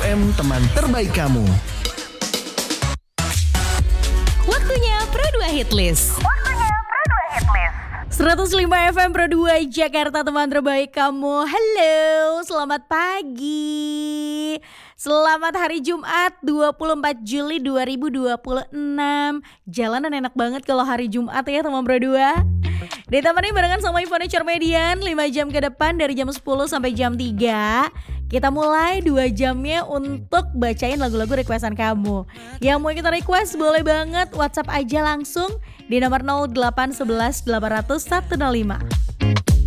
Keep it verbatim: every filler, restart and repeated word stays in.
M, teman terbaik kamu. Waktunya Pro dua Hitlist. Waktunya Pro dua Hitlist. seratus lima F M Pro dua Jakarta, teman terbaik kamu. Halo, selamat pagi. Selamat hari Jumat dua puluh empat Juli dua ribu dua puluh enam. Jalanan enak banget kalau hari Jumat ya teman Pro dua. Ditemani barengan sama Furniture Median lima jam ke depan dari jam sepuluh sampai jam tiga. Kita mulai dua jamnya untuk bacain lagu-lagu requestan kamu. Yang mau kita request boleh banget WhatsApp aja langsung di nomor nol delapan satu satu delapan nol nol satu nol lima.